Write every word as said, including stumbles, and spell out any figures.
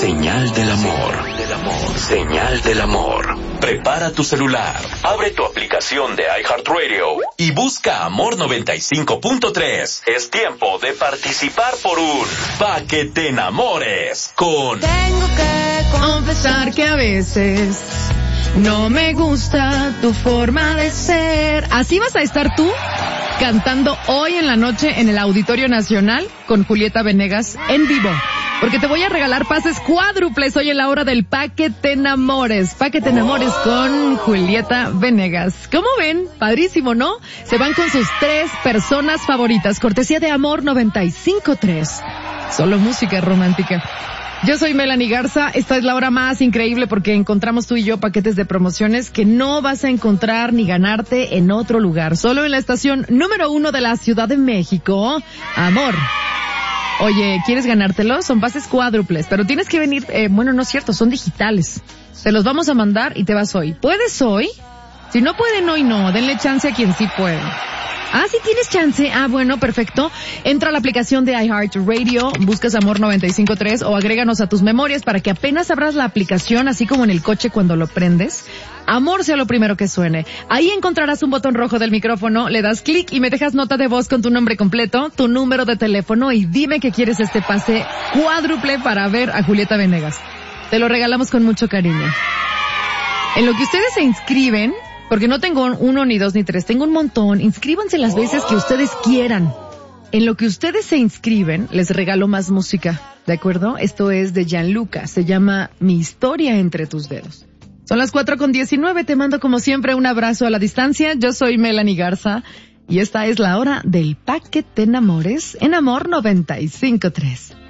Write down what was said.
Señal del amor. Señal del amor. Prepara tu celular, abre tu aplicación de iHeartRadio y busca Amor noventa y cinco punto tres. Es tiempo de participar por un Pa' que te enamores con... Tengo que confesar que a veces no me gusta tu forma de ser. Así vas a estar tú cantando hoy en la noche en el Auditorio Nacional con Julieta Venegas en vivo. Porque te voy a regalar pases cuádruples hoy en la hora del Pa' que te enamores. Pa' que te enamores con Julieta Venegas. ¿Cómo ven? Padrísimo, ¿no? Se van con sus tres personas favoritas. Cortesía de Amor noventa y cinco punto tres. Solo música romántica. Yo soy Melanie Garza. Esta es la hora más increíble porque encontramos tú y yo paquetes de promociones que no vas a encontrar ni ganarte en otro lugar. Solo en la estación número uno de la Ciudad de México. Amor. Oye, ¿quieres ganártelos? Son pases cuádruples, pero tienes que venir, eh, bueno, no es cierto, son digitales. Te los vamos a mandar y te vas hoy. ¿Puedes hoy? Si no pueden hoy, no. Denle chance a quien sí puede. Ah, ¿sí tienes chance? Ah, bueno, perfecto. Entra a la aplicación de iHeartRadio, buscas Amor noventa y cinco punto tres o agréganos a tus memorias para que apenas abras la aplicación, así como en el coche cuando lo prendes, Amor sea lo primero que suene. Ahí encontrarás un botón rojo del micrófono, le das clic y me dejas nota de voz con tu nombre completo, tu número de teléfono y dime que quieres este pase cuádruple para ver a Julieta Venegas. Te lo regalamos con mucho cariño. En lo que ustedes se inscriben, porque no tengo uno, ni dos, ni tres, tengo un montón, inscríbanse las veces que ustedes quieran. En lo que ustedes se inscriben, les regalo más música, ¿de acuerdo? Esto es de Gianluca, se llama Mi historia entre tus dedos. Son las cuatro con diecinueve, te mando como siempre un abrazo a la distancia. Yo soy Melanie Garza y esta es la hora del Pa' que te enamores en Amor noventa y cinco punto tres.